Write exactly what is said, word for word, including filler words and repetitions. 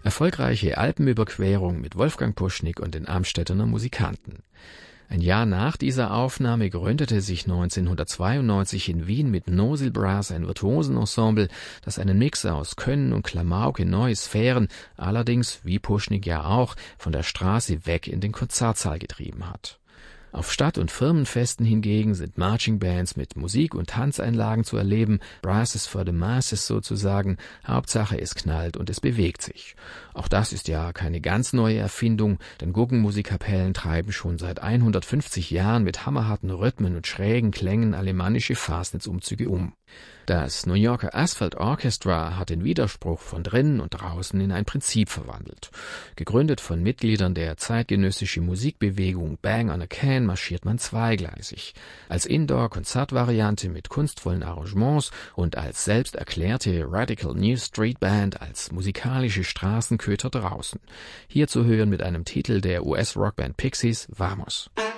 Erfolgreiche Alpenüberquerung mit Wolfgang Puschnig und den Amstettener Musikanten. Ein Jahr nach dieser Aufnahme gründete sich neunzehnhundertzweiundneunzig in Wien mit Nosil Brass ein Virtuosenensemble, das einen Mix aus Können und Klamauk in neue Sphären, allerdings, wie Puschnig ja auch, von der Straße weg in den Konzertsaal getrieben hat. Auf Stadt- und Firmenfesten hingegen sind Marchingbands mit Musik- und Tanzeinlagen zu erleben, Brasses for the Masses sozusagen, Hauptsache es knallt und es bewegt sich. Auch das ist ja keine ganz neue Erfindung, denn Guggenmusikkapellen treiben schon seit hundertfünfzig Jahren mit hammerharten Rhythmen und schrägen Klängen alemannische Fastnetz-Umzüge um. Das New Yorker Asphalt Orchestra hat den Widerspruch von drinnen und draußen in ein Prinzip verwandelt. Gegründet von Mitgliedern der zeitgenössischen Musikbewegung Bang on a Can marschiert man zweigleisig. Als Indoor-Konzertvariante mit kunstvollen Arrangements und als selbst erklärte Radical New Street Band als musikalische Straßenköter draußen. Hier zu hören mit einem Titel der U S-Rockband Pixies, Vamos!